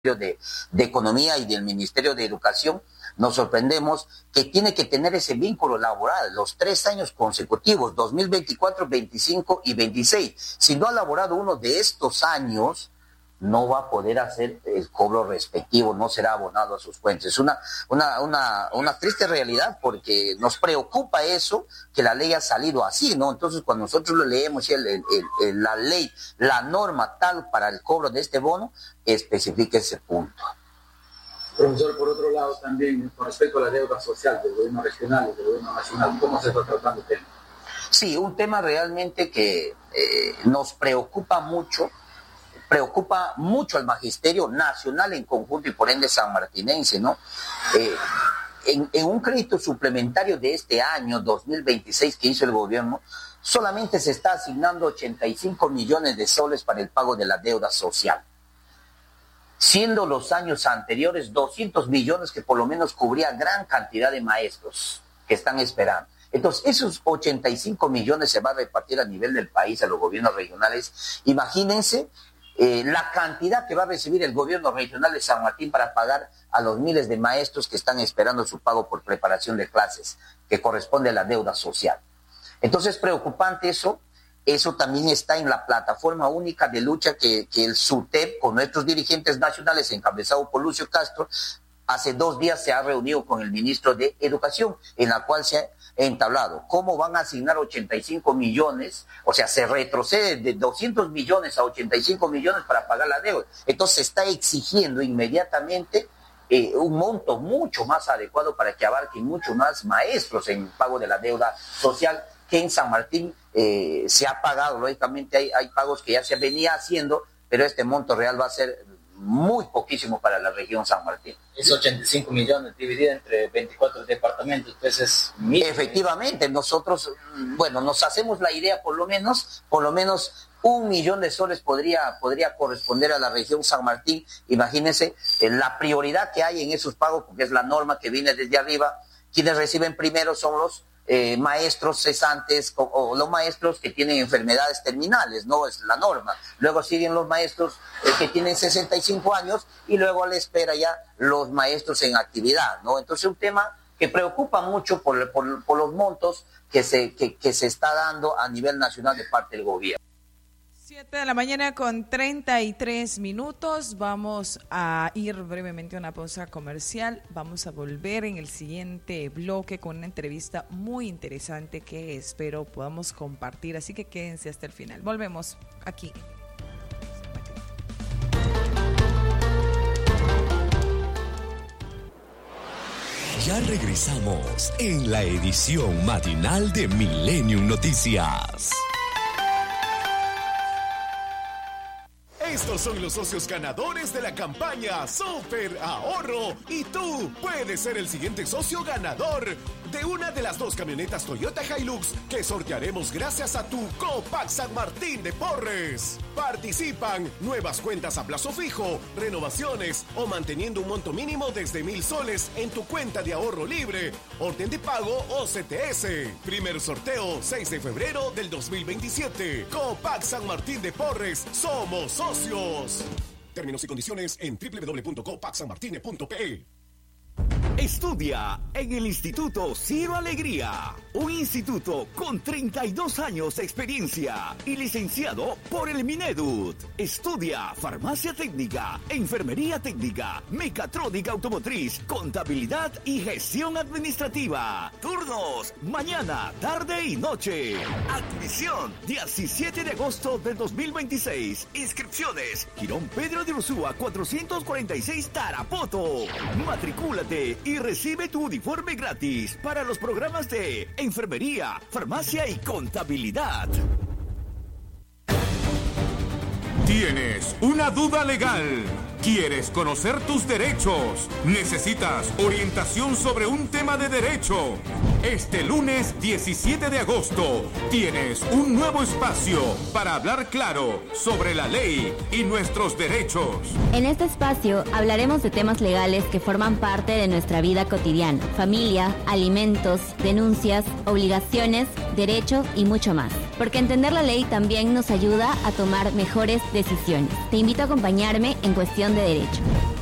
de Economía y del Ministerio de Educación, nos sorprendemos que tiene que tener ese vínculo laboral los 3 años consecutivos, 2024, 25 y 26. Si no ha laborado uno de estos años, no va a poder hacer el cobro respectivo, no será abonado a sus cuentas. Es una triste realidad, porque nos preocupa eso, que la ley ha salido así, ¿no? Entonces, cuando nosotros lo leemos, la ley, la norma tal para el cobro de este bono, especifica ese punto. Profesor, por otro lado también, con respecto a la deuda social del gobierno regional y del gobierno nacional, ¿cómo se está tratando el tema? Sí, un tema realmente que nos preocupa mucho al magisterio nacional en conjunto y por ende sanmartinense, ¿no? En un crédito suplementario de este año 2026 que hizo el gobierno, solamente se está asignando 85 millones de soles para el pago de la deuda social, siendo los años anteriores 200 millones que por lo menos cubría gran cantidad de maestros que están esperando. Entonces, esos 85 millones se va a repartir a nivel del país a los gobiernos regionales. Imagínense la cantidad que va a recibir el gobierno regional de San Martín para pagar a los miles de maestros que están esperando su pago por preparación de clases, que corresponde a la deuda social. Entonces, preocupante eso. Eso también está en la plataforma única de lucha que el SUTEP, con nuestros dirigentes nacionales, encabezado por Lucio Castro, hace 2 días se ha reunido con el ministro de Educación, en la cual se ha entablado cómo van a asignar 85 millones, o sea, se retrocede de 200 millones a 85 millones para pagar la deuda. Entonces se está exigiendo inmediatamente un monto mucho más adecuado para que abarquen mucho más maestros en pago de la deuda social, que en San Martín se ha pagado. Lógicamente hay pagos que ya se venía haciendo, pero este monto real va a ser muy poquísimo para la región San Martín. Es 85 millones dividido entre 24 departamentos, pues es mil. Efectivamente, nosotros, bueno, nos hacemos la idea, por lo menos 1 millón de soles podría corresponder a la región San Martín. Imagínense la prioridad que hay en esos pagos, porque es la norma que viene desde arriba. Quienes reciben primero son los maestros cesantes o los maestros que tienen enfermedades terminales, no es la norma. Luego siguen los maestros que tienen 65 años y luego a la espera ya los maestros en actividad, ¿no? Entonces, un tema que preocupa mucho por los montos que se está dando a nivel nacional de parte del gobierno. 7 de la mañana con 33 minutos. Vamos a ir brevemente a una pausa comercial. Vamos a volver en el siguiente bloque con una entrevista muy interesante que espero podamos compartir. Así que quédense hasta el final. Volvemos aquí. Ya regresamos en la edición matinal de Millennium Noticias. Estos son los socios ganadores de la campaña Super Ahorro y tú puedes ser el siguiente socio ganador de una de las 2 camionetas Toyota Hilux que sortearemos gracias a tu Copac San Martín de Porres. Participan nuevas cuentas a plazo fijo, renovaciones o manteniendo un monto mínimo desde 1,000 soles en tu cuenta de ahorro libre, orden de pago o CTS. Primer sorteo 6 de febrero del 2027. Copac San Martín de Porres, somos socios. Términos y condiciones en www.copacsanmartine.pe. Estudia en el Instituto Ciro Alegría, un instituto con 32 años de experiencia y licenciado por el Minedut. Estudia farmacia técnica, enfermería técnica, mecatrónica automotriz, contabilidad y gestión administrativa. Turnos, mañana, tarde y noche. Admisión, 17 de agosto del 2026. Inscripciones, Girón Pedro de Ursúa, 446 Tarapoto. Matricúlate y recibe tu uniforme gratis para los programas de enfermería, farmacia y contabilidad. ¿Tienes una duda legal? ¿Quieres conocer tus derechos? ¿Necesitas orientación sobre un tema de derecho? Este lunes 17 de agosto tienes un nuevo espacio para hablar claro sobre la ley y nuestros derechos. En este espacio hablaremos de temas legales que forman parte de nuestra vida cotidiana: familia, alimentos, denuncias, obligaciones, derechos y mucho más. Porque entender la ley también nos ayuda a tomar mejores decisiones. Te invito a acompañarme en Cuestión de Derecho.